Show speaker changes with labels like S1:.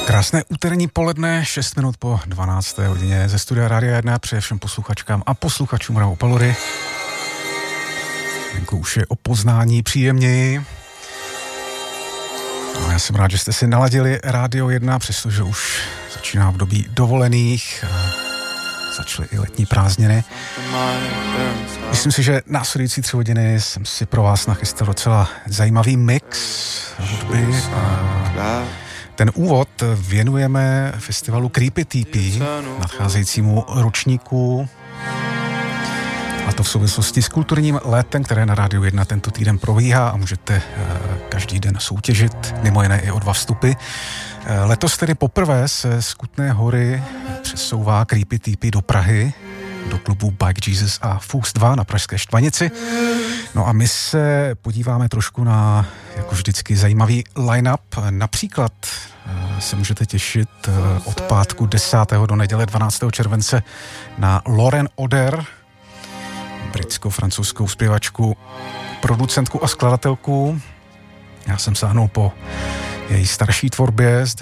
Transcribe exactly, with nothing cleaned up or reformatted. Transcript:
S1: Krásné úterní poledne, šest minut po dvanácté hodině ze studia Rádia jedna, přeje všem posluchačkám a posluchačům Radio Palory. Venku už je o poznání příjemněji. No, já jsem rád, že jste si naladili Rádio jedna, přestože už začíná období dovolených, začaly i letní prázdniny. Myslím si, že následující tři hodiny jsem si pro vás nachystal docela zajímavý mix hudby. Ten úvod věnujeme festivalu Creepy T P, nadcházejícímu ročníku, a to v souvislosti s kulturním létem, které na Rádiu jedna tento týden probíhá a můžete každý den soutěžit, mimo jiné i o dva vstupy. Letos tedy poprvé se z Kutné Hory přesouvá Creepy T P do Prahy, do klubu Bike Jesus a Fuchs dva na pražské Štvanici. No a my se podíváme trošku na, jako vždycky, zajímavý line-up. Například se můžete těšit od pátku desátého do neděle dvanáctého července na Lauren Oder, britsko-francouzskou zpěvačku, producentku a skladatelku. Já jsem sáhnul po její starší tvorbě z